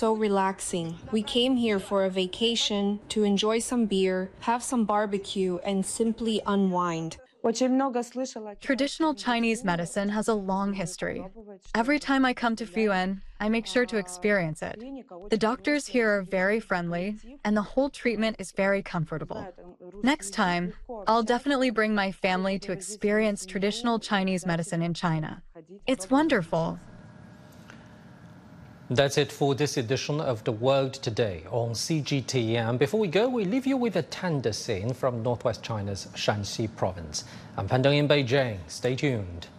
so relaxing. We came here for a vacation to enjoy some beer, have some barbecue, and simply unwind. Traditional Chinese medicine has a long history. Every time I come to Fuyuan, I make sure to experience it. The doctors here are very friendly, and the whole treatment is very comfortable. Next time, I'll definitely bring my family to experience traditional Chinese medicine in China. It's wonderful. That's it for this edition of The World Today on CGT. And before we go, we leave you with a tender scene from northwest China's Shanxi province. I'm Pan Deng in Beijing. Stay tuned.